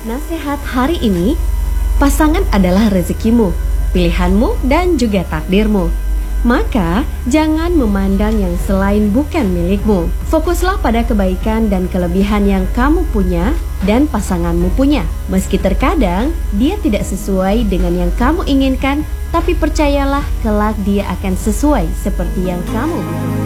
Nasihat hari ini, pasangan adalah rezekimu, pilihanmu, dan juga takdirmu. Maka, jangan memandang yang selain bukan milikmu. Fokuslah pada kebaikan dan kelebihan yang kamu punya dan pasanganmu punya. Meski terkadang dia tidak sesuai dengan yang kamu inginkan, tapi percayalah kelak dia akan sesuai seperti yang kamu butuhkan.